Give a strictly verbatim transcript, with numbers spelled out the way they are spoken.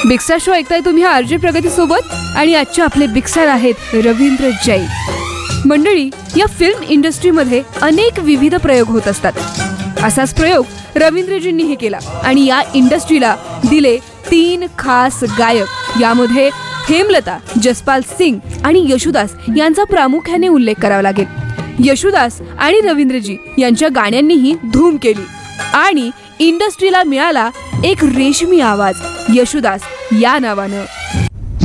Big star show ऐकताय तुम्ही RJ प्रगती सोबत आणि आजचे आपले बिग स्टार आहेत रवींद्र जैन. मंडळी, या फिल्म इंडस्ट्रीमध्ये अनेक विविध प्रयोग होत असतात. असाच प्रयोग रवींद्रजींनीही केला आणि या इंडस्ट्रीला दिले तीन खास गायक. यामध्ये हेमलता, जसपाल सिंग आणि येशुदास यांचा प्रामुख्याने उल्लेख करावा लागेल. येशुदास आणि रवींद्रजी यांच्या गाण्यांनीही धूम केली आणि इंडस्ट्रीला मिळाला एक रेशमी आवाज येशुदास या नावानं.